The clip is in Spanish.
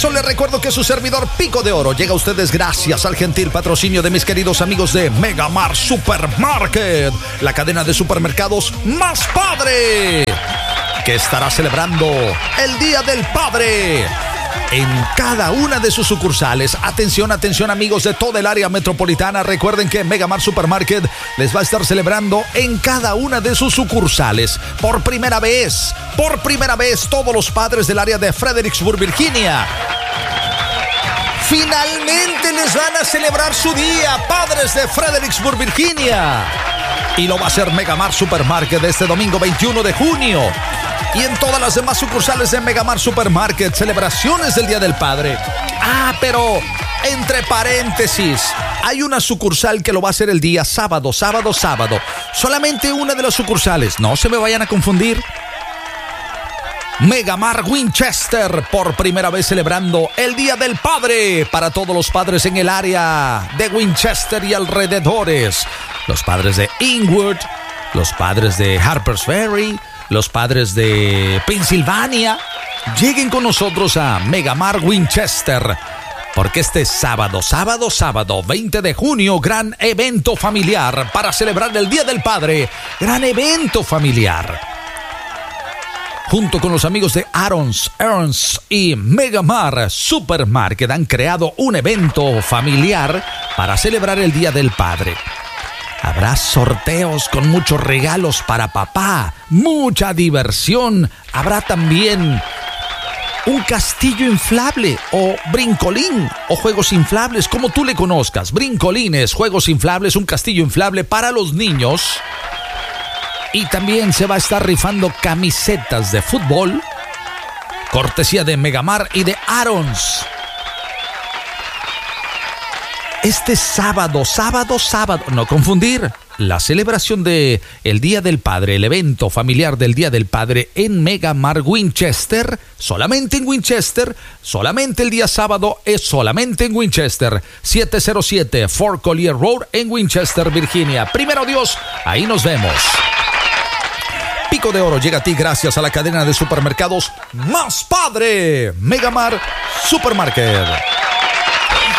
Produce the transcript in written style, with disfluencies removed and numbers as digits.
Yo les recuerdo que su servidor Pico de Oro llega a ustedes gracias al gentil patrocinio de mis queridos amigos de Megamart Supermarket, la cadena de supermercados más padre, que estará celebrando el Día del Padre en cada una de sus sucursales. Atención, atención amigos de toda el área metropolitana. Recuerden que Megamart Supermarket les va a estar celebrando en cada una de sus sucursales. Por primera vez, todos los padres del área de Fredericksburg, Virginia, finalmente les van a celebrar su día, padres de Fredericksburg, Virginia. Y lo va a hacer Megamart Supermarket este domingo 21 de junio. Y en todas las demás sucursales de Megamart Supermarket, celebraciones del Día del Padre. Pero entre paréntesis, hay una sucursal que lo va a hacer el día sábado. Solamente una de las sucursales, no se me vayan a confundir. Megamart Winchester, por primera vez celebrando el Día del Padre para todos los padres en el área de Winchester y alrededores. Los padres de Inwood, los padres de Harpers Ferry, los padres de Pensilvania, lleguen con nosotros a Megamart Winchester, porque este sábado, 20 de junio, gran evento familiar para celebrar el Día del Padre, gran evento familiar. Junto con los amigos de Aaron's y Megamart Supermarket han creado un evento familiar para celebrar el Día del Padre. Habrá sorteos con muchos regalos para papá, mucha diversión. Habrá también un castillo inflable o brincolín o juegos inflables, como tú le conozcas. Brincolines, juegos inflables, un castillo inflable para los niños. Y también se va a estar rifando camisetas de fútbol, cortesía de Megamart y de Aaron's. Este sábado, no confundir, la celebración de el Día del Padre, el evento familiar del Día del Padre en Megamart Winchester, solamente en Winchester, solamente el día sábado es solamente en Winchester, 707 Fort Collier Road en Winchester, Virginia. Primero Dios, ahí nos vemos. Pico de Oro llega a ti gracias a la cadena de supermercados más padre, Megamart Supermarket.